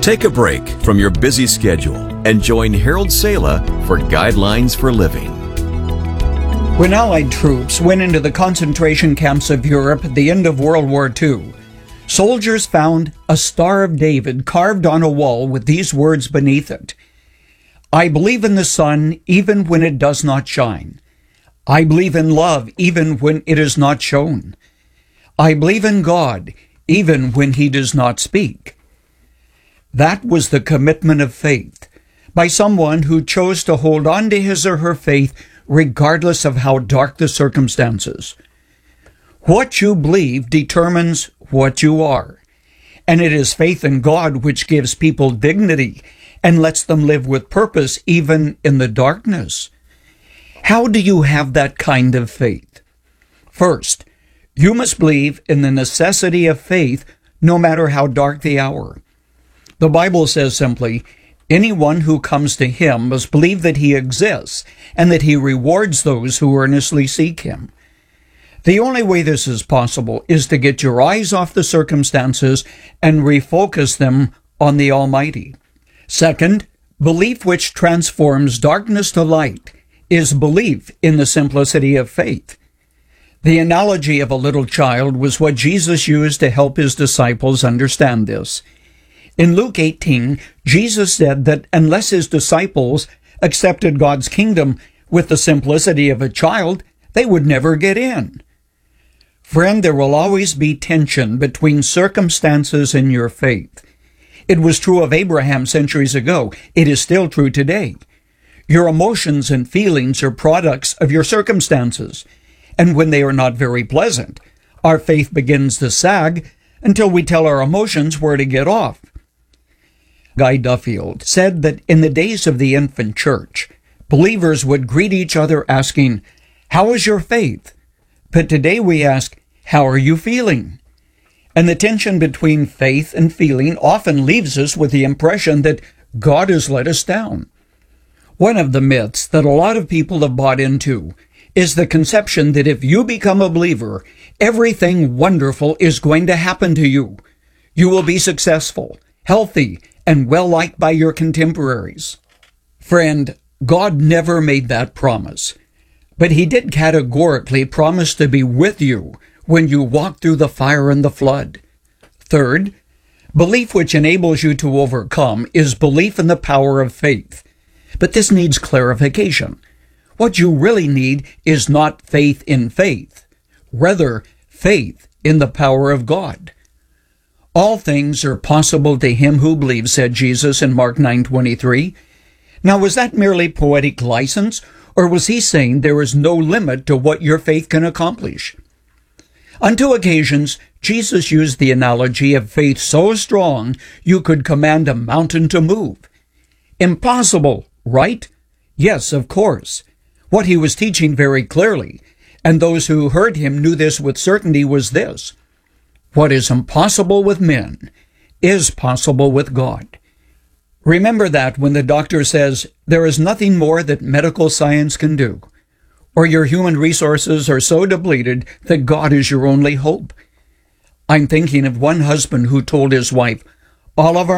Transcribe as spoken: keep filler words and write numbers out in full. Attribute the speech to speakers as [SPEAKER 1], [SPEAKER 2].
[SPEAKER 1] Take a break from your busy schedule and join Harold Sala for Guidelines for Living.
[SPEAKER 2] When Allied troops went into the concentration camps of Europe at the end of World War Two, soldiers found a Star of David carved on a wall with these words beneath it: "I believe in the sun even when it does not shine. I believe in love even when it is not shown. I believe in God even when he does not speak." That was the commitment of faith by someone who chose to hold on to his or her faith regardless of how dark the circumstances. What you believe determines what you are, and it is faith in God which gives people dignity and lets them live with purpose even in the darkness. How do you have that kind of faith? First, you must believe in the necessity of faith no matter how dark the hour. The Bible says simply, anyone who comes to him must believe that he exists and that he rewards those who earnestly seek him. The only way this is possible is to get your eyes off the circumstances and refocus them on the Almighty. Second, belief which transforms darkness to light is belief in the simplicity of faith. The analogy of a little child was what Jesus used to help his disciples understand this. In Luke eighteen, Jesus said that unless his disciples accepted God's kingdom with the simplicity of a child, they would never get in. Friend, there will always be tension between circumstances and your faith. It was true of Abraham centuries ago. It is still true today. Your emotions and feelings are products of your circumstances, and when they are not very pleasant, our faith begins to sag until we tell our emotions where to get off. Guy Duffield said that in the days of the infant church, believers would greet each other asking, "How is your faith?" But today we ask, "How are you feeling?" And the tension between faith and feeling often leaves us with the impression that God has let us down. One of the myths that a lot of people have bought into is the conception that if you become a believer, everything wonderful is going to happen to you. You will be successful, healthy, and well-liked by your contemporaries. Friend, God never made that promise, but he did categorically promise to be with you when you walk through the fire and the flood. Third, belief which enables you to overcome is belief in the power of faith. But this needs clarification. What you really need is not faith in faith, rather faith in the power of God. All things are possible to him who believes, said Jesus in Mark nine twenty-three. Now, was that merely poetic license, or was he saying there is no limit to what your faith can accomplish? On two occasions, Jesus used the analogy of faith so strong you could command a mountain to move. Impossible, right? Yes, of course. What he was teaching very clearly, and those who heard him knew this with certainty, was this: what is impossible with men is possible with God. Remember that when the doctor says there is nothing more that medical science can do, or your human resources are so depleted that God is your only hope. I'm thinking of one husband who told his wife, "All of our